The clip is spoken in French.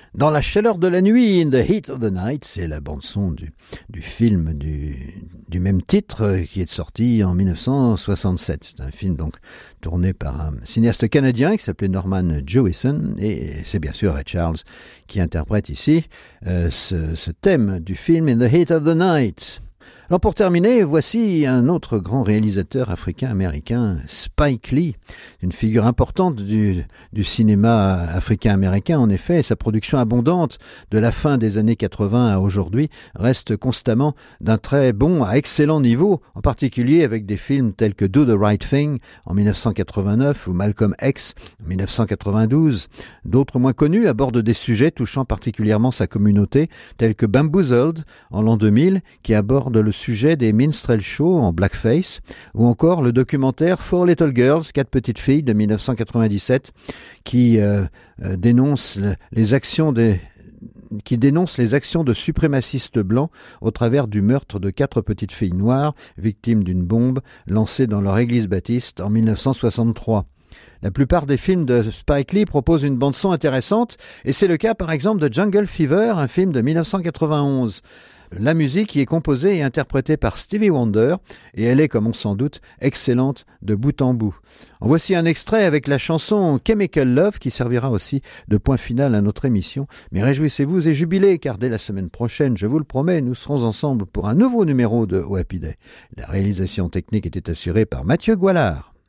Dans la chaleur de la nuit, In the Heat of the Night, c'est la bande-son du film du même titre qui est sorti en 1967. C'est un film donc tourné par un cinéaste canadien qui s'appelait Norman Jewison et c'est bien sûr Ray Charles qui interprète ici ce thème du film In the Heat of the Night. Alors pour terminer, voici un autre grand réalisateur africain-américain, Spike Lee, une figure importante du cinéma africain-américain. En effet, sa production abondante de la fin des années 80 à aujourd'hui reste constamment d'un très bon à excellent niveau, en particulier avec des films tels que Do the Right Thing en 1989 ou Malcolm X en 1992. D'autres moins connus abordent des sujets touchant particulièrement sa communauté, tels que Bamboozled en l'an 2000, qui aborde le sujet des minstrel shows en blackface, ou encore le documentaire Four Little Girls, 4 petites filles de 1997, qui dénonce les actions de suprémacistes blancs au travers du meurtre de 4 petites filles noires victimes d'une bombe lancée dans leur église baptiste en 1963. La plupart des films de Spike Lee proposent une bande-son intéressante, et c'est le cas par exemple de Jungle Fever, un film de 1991. La musique y est composée et interprétée par Stevie Wonder, et elle est, comme on s'en doute, excellente de bout en bout. En voici un extrait avec la chanson Chemical Love, qui servira aussi de point final à notre émission. Mais réjouissez-vous et jubilez, car dès la semaine prochaine, je vous le promets, nous serons ensemble pour un nouveau numéro de Oh Happy Day. La réalisation technique était assurée par Mathieu Goualard.